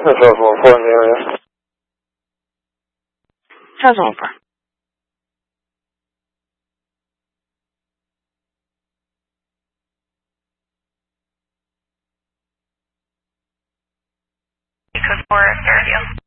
This is 114 in the area. How's over? Code 4, Fairview.